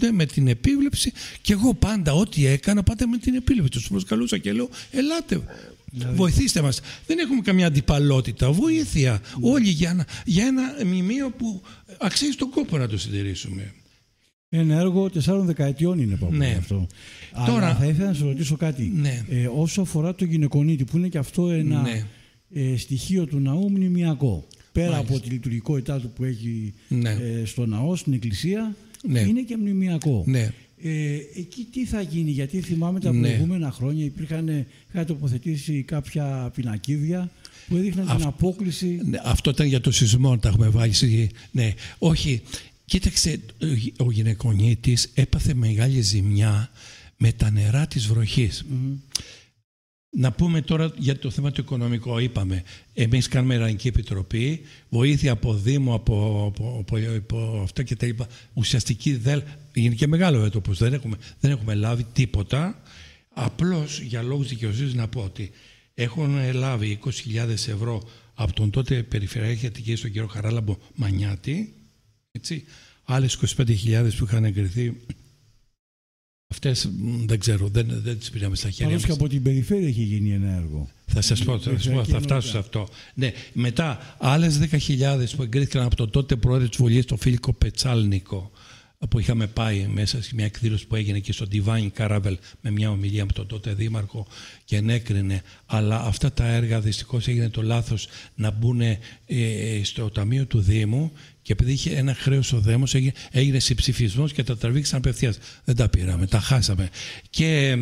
με την επίβλεψη, και εγώ πάντα ό,τι έκανα πάντα με την επίβλεψη. Τους προσκαλούσα και λέω ελάτε, βοηθήστε μας. Δεν έχουμε καμιά αντιπαλότητα, βοήθεια. Όλοι για ένα μνημείο που αξίζει τον κόπο να το συντηρήσουμε. Ένα έργο 4 δεκαετιών είναι αυτό. Τώρα, αλλά θα ήθελα να σας ρωτήσω κάτι. Όσο αφορά το γυναικονίτη, που είναι και αυτό ένα στοιχείο του ναού μνημιακό. Πέρα από τη λειτουργικότητά του που έχει στο ναό, στην εκκλησία, είναι και μνημιακό. Εκεί τι θα γίνει, γιατί θυμάμαι τα προηγούμενα χρόνια είχα τοποθετήσει κάποια πινακίδια που έδειχναν την απόκληση. Αυτό ήταν για το σεισμό, τα έχουμε βάλει. Όχι. Κοίταξε, ο γυναικονίτης έπαθε μεγάλη ζημιά με τα νερά της βροχής. Να πούμε τώρα για το θέμα το οικονομικό. Είπαμε, εμείς κάνουμε Ιεραρχική Επιτροπή, βοήθεια από Δήμο, από αυτά και τα λοιπά. Ουσιαστική είναι και μεγάλο έτοπος, δεν έχουμε λάβει τίποτα. Απλώς για λόγους δικαιοσύνης να πω ότι έχουν λάβει 20.000 ευρώ από τον τότε Περιφερειακή Αττικής, τον κύριο Χαράλαμπο Μανιάτη, έτσι. Άλλες 25.000 που είχαν εγκριθεί, αυτές δεν ξέρω, δεν τις πήραμε στα χέρια μας. Και από την περιφέρεια έχει γίνει ένα έργο. Θα σας πω, θα φτάσω σε αυτό. Ναι, μετά άλλες 10.000 που εγκρίθηκαν από τον τότε πρόεδρο της Βουλής, τον Φίλικο Πετσάλνικο, που είχαμε πάει μέσα σε μια εκδήλωση που έγινε και στο Divine Caravel με μια ομιλία με τον τότε δήμαρχο και ενέκρινε. Αλλά αυτά τα έργα δυστυχώς έγινε το λάθος να μπουν στο ταμείο του Δήμου, και επειδή είχε ένα χρέος ο Δήμος έγινε συμψηφισμός και τα τραβήξαν απευθείας. Δεν τα πήραμε, τα χάσαμε. Και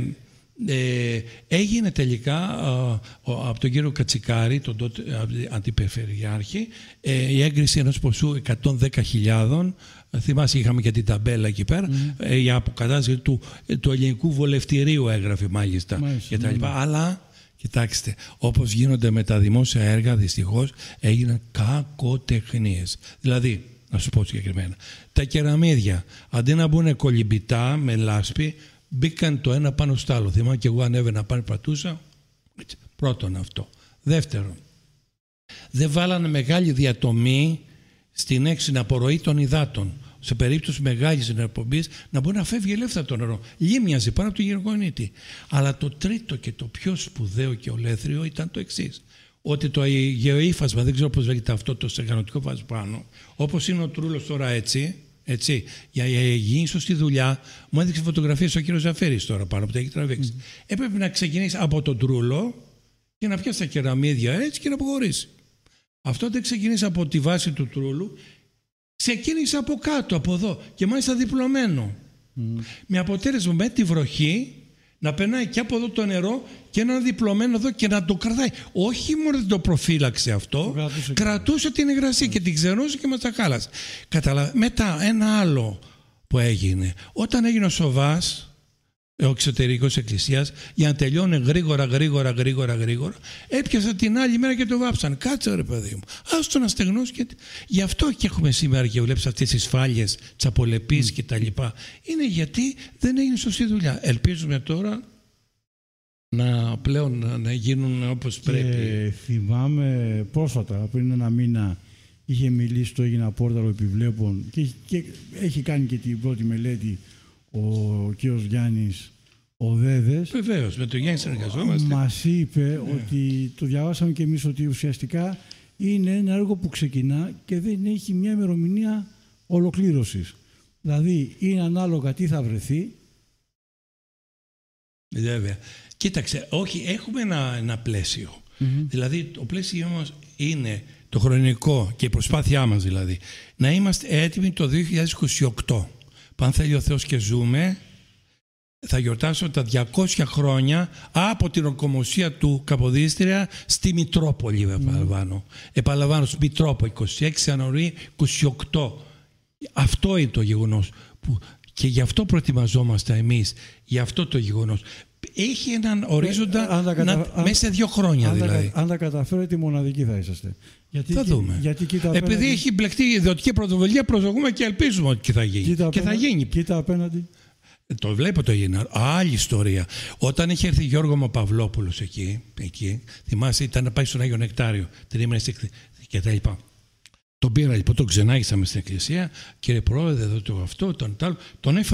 έγινε τελικά από τον κύριο Κατσικάρη, τον τότε αντιπεριφερειάρχη, η έγκριση ενός ποσού 110.000. Θυμάσαι, είχαμε και την ταμπέλα εκεί πέρα, για αποκατάσταση του ελληνικού βολευτηρίου έγραφε μάλιστα. Αλλά κοιτάξτε, όπως γίνονται με τα δημόσια έργα, δυστυχώς έγιναν κακοτεχνίες. Δηλαδή, να σου πω συγκεκριμένα, τα κεραμίδια αντί να μπουν κολυμπητά με λάσπη, μπήκαν το ένα πάνω στο άλλο. Θυμάμαι και εγώ ανέβαινα πάνω, πατούσα. Πρώτον αυτό. Δεύτερον, δεν βάλανε μεγάλη διατομή στην έξινη απορροή των υδάτων. Σε περίπτωση μεγάλης ενερπομπής να μπορεί να φεύγει ελεύθερα το νερό. Λίμνιαζε πάνω από το γυναικονίτη. Αλλά το τρίτο και το πιο σπουδαίο και ολέθριο ήταν το εξής. Ότι το γεωύφασμα, δεν ξέρω πώς λέγεται αυτό το στεγανωτικό βάζω πάνω, όπως είναι ο Τρούλος τώρα έτσι, για γίνει σωστή δουλειά, μου έδειξε φωτογραφίες ο κύριος Ζαφέρης τώρα πάνω που τα έχει τραβήξει. Έπρεπε να ξεκινήσει από τον Τρούλο και να πιάσει τα κεραμίδια έτσι και να αποχωρήσει. Αυτό δεν ξεκινήσει από τη βάση του Τρούλου, ξεκίνησε από κάτω, από εδώ και μάλιστα διπλωμένο. Με αποτέλεσμα με τη βροχή να περνάει και από εδώ το νερό και ένα διπλωμένο εδώ και να το κρατάει. Όχι μόνο δεν το προφύλαξε αυτό, κρατούσε την υγρασία και την ξερούσε και μας τα χάλασε. Μετά ένα άλλο που έγινε, όταν έγινε ο Σοβάς, ο εξωτερικός εκκλησίας, για να τελειώνει γρήγορα, έπιασαν την άλλη μέρα και το βάψαν. Κάτσε ρε παιδί μου, άστο να στεγνώσει. Γι' αυτό και έχουμε σήμερα και βλέπεις αυτές τις φάλιες, τις απολεπείς και τα λοιπά. Είναι γιατί δεν έγινε σωστή δουλειά. Ελπίζουμε τώρα πλέον να γίνουν όπως πρέπει. Θυμάμαι πρόσφατα, πριν ένα μήνα, είχε μιλήσει το Έγινα Πόρταρο Επιβλέπων και έχει κάνει και την πρώτη μελέτη ο κύριος Γιάννης ο Δέδες. Βεβαίως, με τον Γιάννη συνεργαζόμαστε. Μας είπε ότι το διαβάσαμε και εμείς, ότι ουσιαστικά είναι ένα έργο που ξεκινά και δεν έχει μια ημερομηνία ολοκλήρωσης. Δηλαδή είναι ανάλογα τι θα βρεθεί. Βέβαια. Κοίταξε, όχι, έχουμε ένα πλαίσιο. Δηλαδή το πλαίσιο μας είναι το χρονικό και η προσπάθειά μας, δηλαδή να είμαστε έτοιμοι το 2028. Αν θέλει ο Θεός και ζούμε, θα γιορτάσω τα 200 χρόνια από την ορκομοσία του Καποδίστρια στη Μητρόπολη. Επαναλαμβάνω, στη Μητρόπολη, 26 Ιανουαρίου 28. Αυτό είναι το γεγονός. Και γι' αυτό προετοιμαζόμαστε εμείς, για αυτό το γεγονός. Έχει έναν ορίζοντα μέσα σε 2 χρόνια δηλαδή. Αν τα καταφέρετε, μοναδικοί θα είσαστε. Θα δούμε. Επειδή έχει μπλεχτεί η ιδιωτική πρωτοβουλία, προσδοκούμε και ελπίζουμε ότι θα γίνει. Και θα γίνει. Κοίτα απέναντι. Το βλέπω το γίνει. Άλλη ιστορία. Όταν είχε έρθει Γιώργο Παυλόπουλος εκεί, θυμάσαι, ήταν να πάει στον Άγιο Νεκτάριο, την ήμουν και τα λοιπά. Τον πήρα λοιπόν, τον ξενάγησαμε στην εκκλησία, κύριε Πρόεδρε, εδώ το αυτό, τον έφερα.